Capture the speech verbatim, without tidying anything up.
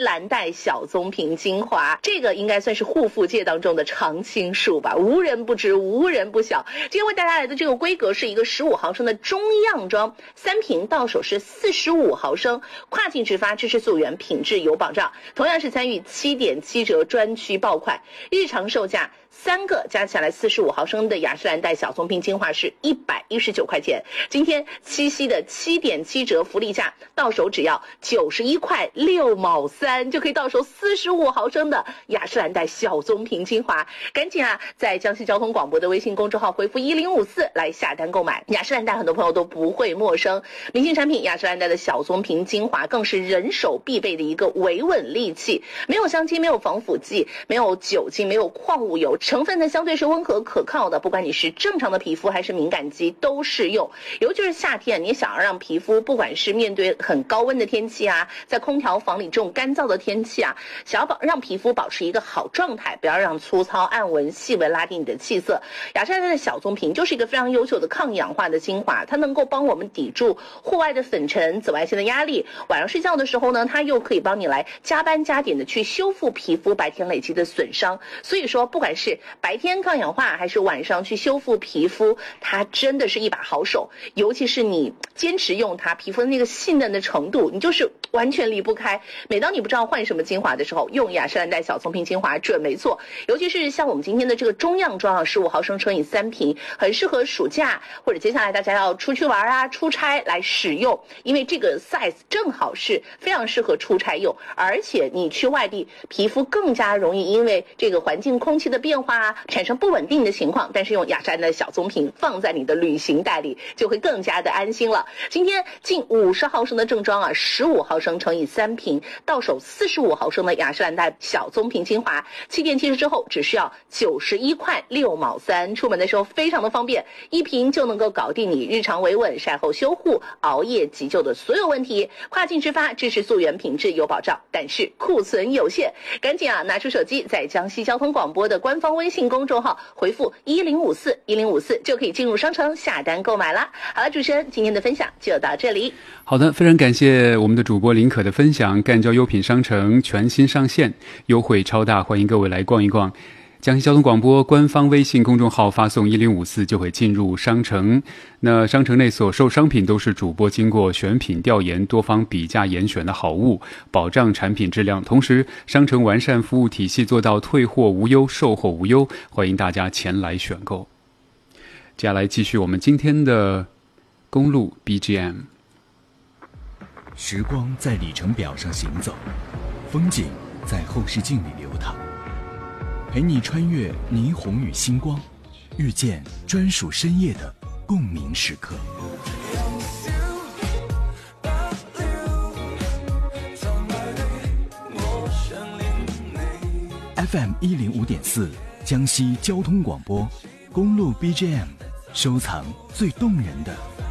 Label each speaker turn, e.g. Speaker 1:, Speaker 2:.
Speaker 1: 蓝带小棕瓶精华，这个应该算是护肤界当中的常青树吧，无人不知，无人不晓。今天为大家来的这个规格是一个十五毫升的中样装，三瓶到手是四十五毫升，跨境直发，支持溯源，品质有保障。同样是参与 七点七 折专区爆款，日常售价三个加起来四十五毫升的雅诗兰黛小棕瓶精华是一百一十九块钱，今天七夕的 七点七 折福利价，到手只要九十一块六毛三，就可以到手四十五毫升的雅诗兰黛小棕瓶精华。赶紧啊，在江西交通广播的微信公众号回复一零五四来下单购买。雅诗兰黛很多朋友都不会陌生，明星产品雅诗兰黛的小棕瓶精华更是人手必备的一个维稳利器，没有香精，没有防腐剂，没有酒精，没有矿物油，成分呢相对是温和可靠的，不管你是正常的皮肤还是敏感肌都适用。尤其是夏天，你想要让皮肤不管是面对很高温的天气啊，在空调房里这种干燥的天气啊，想要保让皮肤保持一个好状态，不要让粗糙暗纹细纹拉低你的气色，雅诗兰黛的小棕瓶就是一个非常优秀的抗氧化的精华，它能够帮我们抵住户外的粉尘、紫外线的压力，晚上睡觉的时候呢，它又可以帮你来加班加点的去修复皮肤白天累积的损伤。所以说不管是白天抗氧化还是晚上去修复皮肤，它真的是一把好手。尤其是你坚持用它，皮肤的那个细嫩的程度，你就是完全离不开。每当你不知道换什么精华的时候，用雅诗兰黛小棕瓶精华准没错。尤其是像我们今天的这个中样装啊，十五毫升乘以三瓶，很适合暑假或者接下来大家要出去玩啊、出差来使用，因为这个 size 正好是非常适合出差用，而且你去外地，皮肤更加容易因为这个环境空气的变化啊，产生不稳定的情况，但是用雅诗兰黛小棕瓶放在你的旅行袋里，就会更加的安心了。今天近五十毫升的正装啊，十五毫升乘以三瓶，到手四十五毫升的雅诗兰黛小棕瓶精华，七点七十之后只需要九十一块六毛三，出门的时候非常的方便，一瓶就能够搞定你日常维稳、晒后修护、熬夜急救的所有问题。跨境直发，支持溯源，品质有保障，但是库存有限，赶紧啊拿出手机，在江西交通广播的官方微信公众号回复一零五四一零五四就可以进入商城下单购买啦。好了，主持人今天的分享就到这里。
Speaker 2: 好的，非常感谢我们的主播林可的分享。干胶优品商城全新上线，优惠超大，欢迎各位来逛一逛。江西交通广播官方微信公众号发送一零五四就会进入商城。那商城内所售商品都是主播经过选品调研、多方比价严选的好物，保障产品质量。同时，商城完善服务体系，做到退货无忧、售后无忧，欢迎大家前来选购。接下来继续我们今天的公路 B G M。
Speaker 3: 时光在里程表上行走，风景在后视镜里流淌，陪你穿越霓虹与星光，遇见专属深夜的共鸣时刻。F M 一零五点四，江西交通广播，公路 B G M， 收藏最动人的